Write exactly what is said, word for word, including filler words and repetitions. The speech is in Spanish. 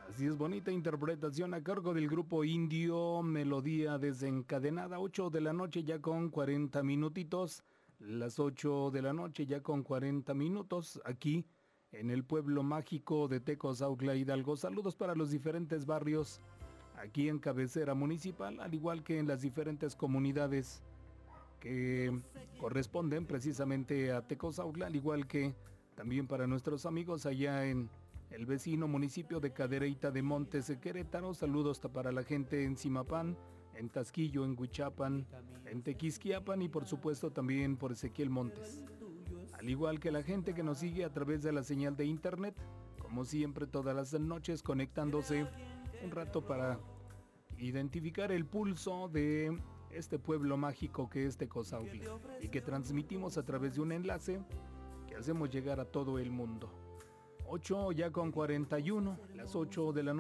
Así es, bonita interpretación a cargo del grupo indio, Melodía Desencadenada. Ocho de la noche ya con cuarenta minutitos. Las ocho de la noche ya con cuarenta minutos aquí en el pueblo mágico de Tecozautla, Hidalgo. Saludos para los diferentes barrios aquí en cabecera municipal, al igual que en las diferentes comunidades que corresponden precisamente a Tecozautla, al igual que también para nuestros amigos allá en el vecino municipio de Cadereyta de Montes, Querétaro. Saludos para la gente en Zimapán, en Tasquillo, en Huichapan, en Tequisquiapan y por supuesto también por Ezequiel Montes. Al igual que la gente que nos sigue a través de la señal de internet, como siempre todas las noches conectándose un rato para identificar el pulso de este pueblo mágico que es Tecozautla y que transmitimos a través de un enlace que hacemos llegar a todo el mundo. ocho ya con cuarenta y uno, las ocho de la noche.